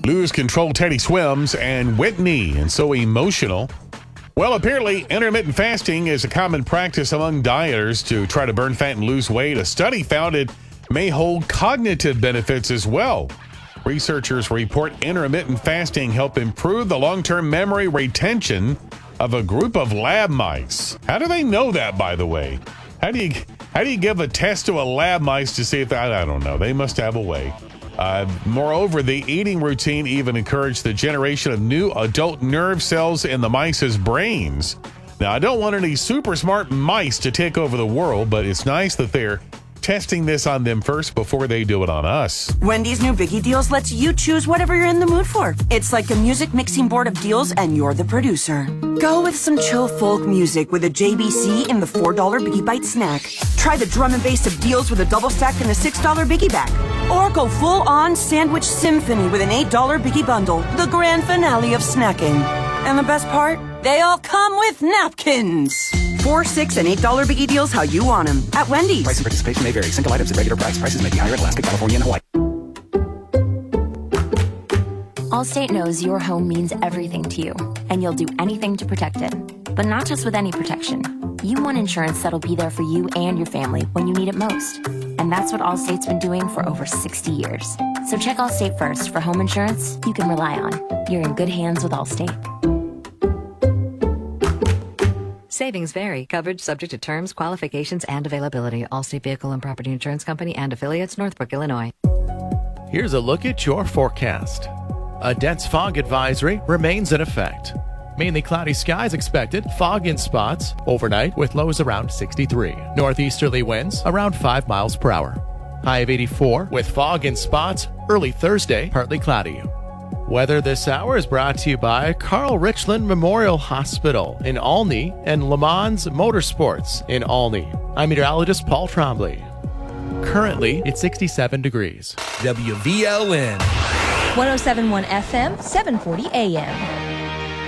Lose control, Teddy swims, and Whitney, and so emotional. Well, apparently, intermittent fasting is a common practice among dieters to try to burn fat and lose weight. A study found it may hold cognitive benefits as well. Researchers report intermittent fasting helped improve the long-term memory retention of a group of lab mice. How do they know that, by the way? How do you give a test to a lab mice to see if that? I don't know. They must have a way. Moreover, the eating routine even encouraged the generation of new adult nerve cells in the mice's brains. Now, I don't want any super smart mice to take over the world, but it's nice that they're testing this on them first before they do it on us. Wendy's new Biggie Deals lets you choose whatever you're in the mood for. It's like a music mixing board of deals, and you're the producer. Go with some chill folk music with a JBC in the $4 Biggie Bite snack. Try the drum and bass of deals with a double stack and a $6 Biggie bag. Or go full-on sandwich symphony with an $8 Biggie bundle, the grand finale of snacking. And the best part? They all come with napkins. $4, $6, and $8 Biggie Deals how you want them at Wendy's. Price and participation may vary. Single items at regular price. Prices may be higher in Alaska, California, and Hawaii. Allstate knows your home means everything to you, and you'll do anything to protect it. But not just with any protection. You want insurance that'll be there for you and your family when you need it most. And that's what Allstate's been doing for over 60 years. So check Allstate first for home insurance you can rely on. You're in good hands with Allstate. Savings vary. Coverage subject to terms, qualifications, and availability. Allstate Vehicle and Property Insurance Company and affiliates, Northbrook, Illinois. Here's a look at your forecast. A dense fog advisory remains in effect. Mainly cloudy skies expected, fog in spots, overnight with lows around 63. Northeasterly winds around 5 miles per hour. High of 84 with fog in spots, early Thursday, partly cloudy. Weather this hour is brought to you by Carl Richland Memorial Hospital in Olney and Le Mans Motorsports in Olney. I'm meteorologist Paul Trombley. Currently, it's 67 degrees. WVLN 107.1 FM, 740 AM.